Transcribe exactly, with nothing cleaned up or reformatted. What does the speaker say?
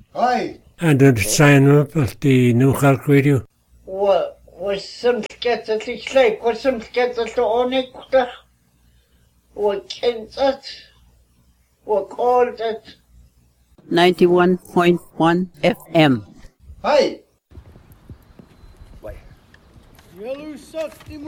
Hi. And the sign up of the New Clark Radio. Well, was some sketches like was some sketches on it. What can that? What called it? ninety-one point one F M. Hi. Yellow sucked